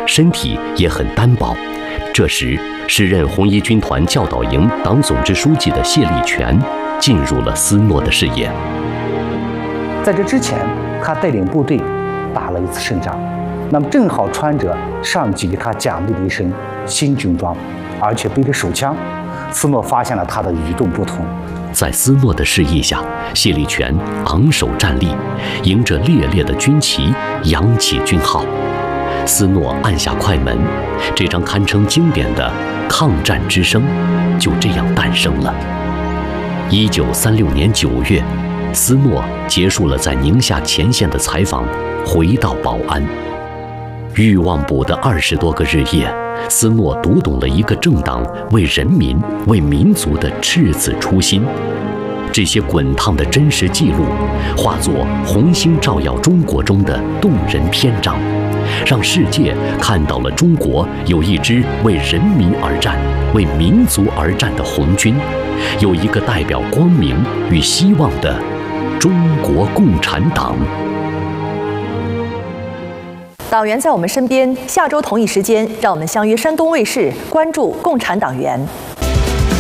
身体也很单薄。这时，时任红一军团教导营党总支书记的谢立全进入了斯诺的视野。 在这之前，他带领部队打了一次胜仗，那么正好穿着上级给他奖励的一身新军装，而且背着手枪。斯诺发现了他的与众不同。 在斯诺的示意下，谢立全昂首站立，迎着烈烈的军旗，扬起军号。斯诺按下快门，这张堪称经典的抗战之声就这样诞生了。1936年9月，斯诺结束了在宁夏前线的采访，回到保安。欲望捕的20多个日夜，斯诺读懂了一个政党为人民、为民族的赤子初心。这些滚烫的真实记录，化作红星照耀中国中的动人篇章，让世界看到了中国有一支为人民而战、为民族而战的红军，有一个代表光明与希望的中国共产党。 党员在我们身边，下周同一时间，让我们相约山东卫视，关注共产党员。